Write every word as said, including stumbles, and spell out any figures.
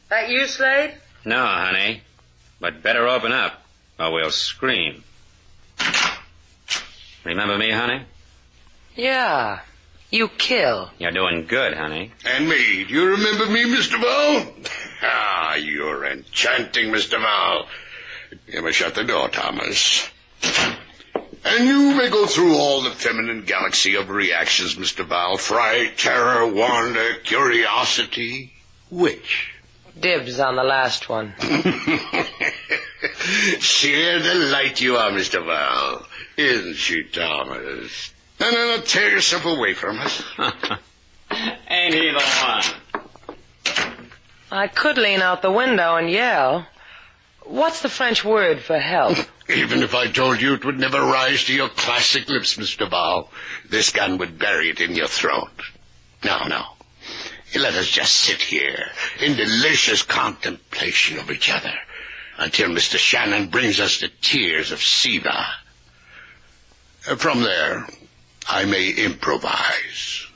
That you, Slade? No, honey. But better open up, or we'll scream. Remember me, honey? Yeah. You kill. You're doing good, honey. And me. Do you remember me, Mister Val? Ah, you're enchanting, Mister Val. You may shut the door, Thomas. And you may go through all the feminine galaxy of reactions, Mister Val. Fright, terror, wonder, curiosity. Which? Dibs on the last one. Sheer delight you are, Mister Val. Isn't she, Thomas? No, no, no, tear yourself away from us. Ain't he the one? I could lean out the window and yell. What's the French word for help? Even if I told you, it would never rise to your classic lips, Mister Val. This gun would bury it in your throat. No, no. Let us just sit here in delicious contemplation of each other until Mister Shannon brings us the tears of Siva. From there, I may improvise.